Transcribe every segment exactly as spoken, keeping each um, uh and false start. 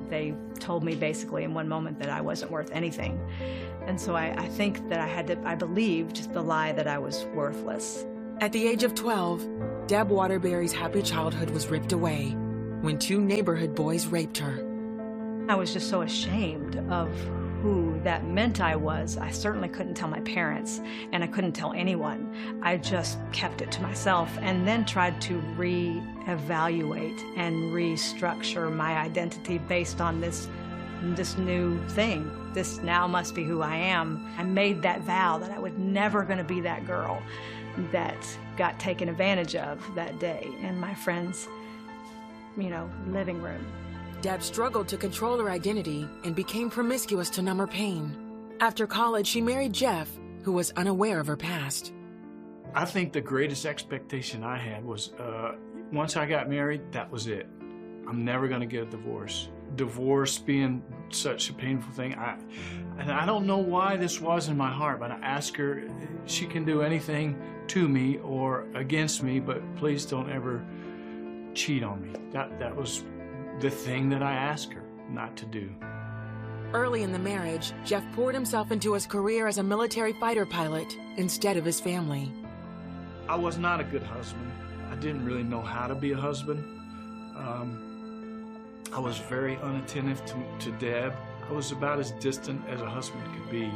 They told me basically in one moment that I wasn't worth anything. And so I, I think that I had to, I believed the lie that I was worthless. At the age of twelve, Deb Waterbury's happy childhood was ripped away when two neighborhood boys raped her. I was just so ashamed of who that meant I was. I certainly couldn't tell my parents, and I couldn't tell anyone. I just kept it to myself and then tried to re-evaluate and restructure my identity based on this, this new thing. This now must be who I am. I made that vow that I was never going to be that girl that got taken advantage of that day in my friend's, you know, living room. Deb struggled to control her identity and became promiscuous to numb her pain. After college, she married Jeff, who was unaware of her past. I think the greatest expectation I had was uh, once I got married, that was it. I'm never going to get a divorce. Divorce being such a painful thing, I, and I don't know why this was in my heart, but I asked her, she can do anything to me or against me, but please don't ever cheat on me. That, that was the thing that I asked her not to do. Early in the marriage, Jeff poured himself into his career as a military fighter pilot instead of his family. I was not a good husband. I didn't really know how to be a husband. Um, I was very unattentive to, to Deb. I was about as distant as a husband could be.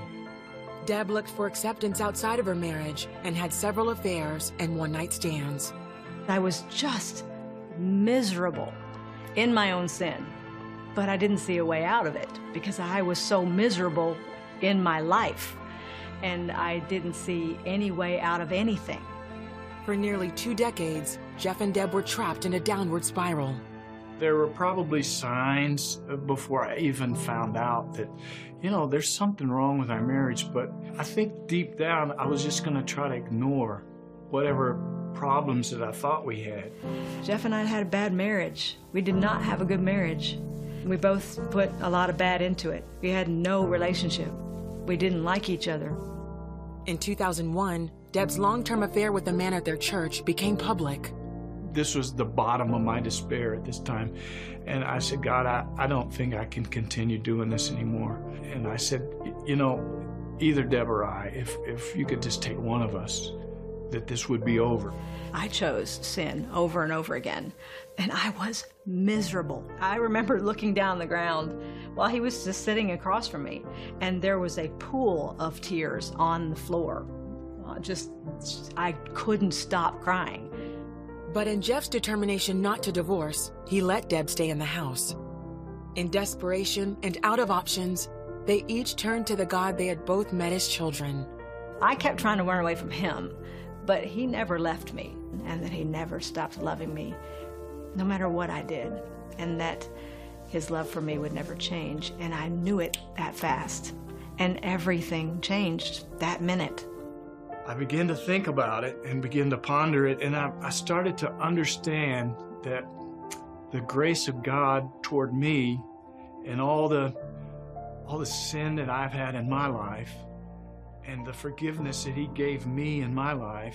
Deb looked for acceptance outside of her marriage and had several affairs and one-night stands. I was just miserable in my own sin, but I didn't see a way out of it because I was so miserable in my life, and I didn't see any way out of anything. For nearly two decades, Jeff and Deb were trapped in a downward spiral. There were probably signs before I even found out that, you know, there's something wrong with our marriage, but I think deep down I was just going to try to ignore whatever problems that I thought we had. Jeff and I had a bad marriage. We did not have a good marriage. We both put a lot of bad into it. We had no relationship. We didn't like each other. In two thousand one, Deb's long-term affair with a man at their church became public. This was the bottom of my despair at this time. And I said, God, I, I don't think I can continue doing this anymore. And I said, you know, either Deb or I, if, if you could just take one of us, that this would be over. I chose sin over and over again, and I was miserable. I remember looking down the ground while he was just sitting across from me, and there was a pool of tears on the floor. Uh, just, I couldn't stop crying. But in Jeff's determination not to divorce, he let Deb stay in the house. In desperation and out of options, they each turned to the God they had both met as children. I kept trying to run away from him, but he never left me, and that he never stopped loving me, no matter what I did, and that his love for me would never change. And I knew it that fast, and everything changed that minute. I began to think about it and began to ponder it, and I, I started to understand that the grace of God toward me and all the, all the sin that I've had in my life and the forgiveness that he gave me in my life,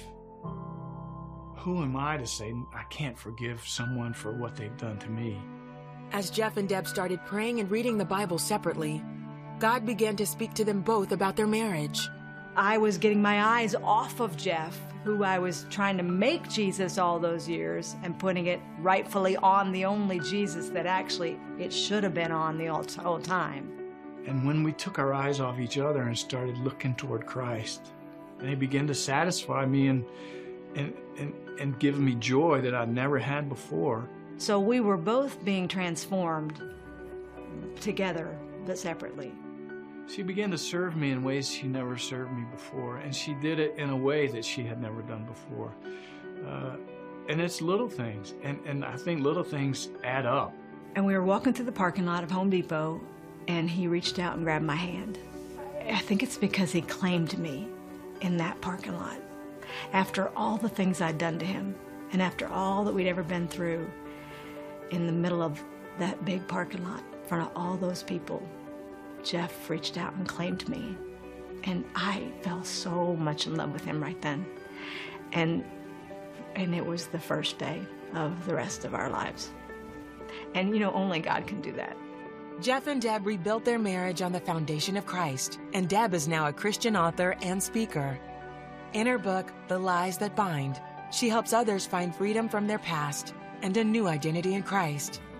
who am I to say I can't forgive someone for what they've done to me? As Jeff and Deb started praying and reading the Bible separately, God began to speak to them both about their marriage. I was getting my eyes off of Jeff, who I was trying to make Jesus all those years, and putting it rightfully on the only Jesus that actually it should have been on the whole time. And when we took our eyes off each other and started looking toward Christ, and he began to satisfy me and, and, and, and give me joy that I'd never had before. So we were both being transformed together, but separately. She began to serve me in ways she never served me before, and she did it in a way that she had never done before. Uh, and it's little things, and, and I think little things add up. And we were walking through the parking lot of Home Depot, and he reached out and grabbed my hand. I think it's because he claimed me in that parking lot. After all the things I'd done to him, and after all that we'd ever been through, in the middle of that big parking lot, in front of all those people, Jeff reached out and claimed me. And I fell so much in love with him right then. And, and it was the first day of the rest of our lives. And you know, only God can do that. Jeff and Deb rebuilt their marriage on the foundation of Christ, and Deb is now a Christian author and speaker. In her book, The Lies That Bind, she helps others find freedom from their past and a new identity in Christ.